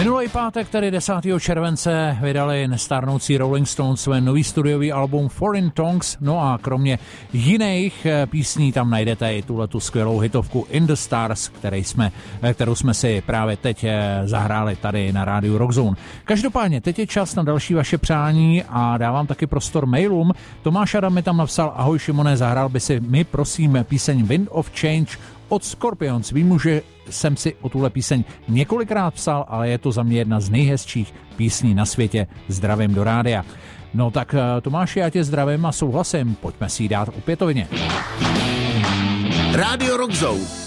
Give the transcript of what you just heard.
Minulý pátek, tedy 10. července, vydali nestárnoucí Rolling Stones své nový studiový album Foreign Tongues, no a kromě jiných písní tam najdete i tuhletu skvělou hitovku In the Stars, kterou jsme si právě teď zahráli tady na rádiu Rockzone. Každopádně, teď je čas na další vaše přání a dávám taky prostor mailům. Tomáš Adam mi tam napsal: ahoj Šimone, zahrál by si mi prosím píseň Wind of Change od Scorpions. Vím, že jsem si o tuhle píseň několikrát psal, ale je to za mě jedna z nejhezčích písní na světě. Zdravím do rádia. No tak Tomáši, já tě zdravím a souhlasím. Pojďme si ji dát opětovně. Rádio Rockzone.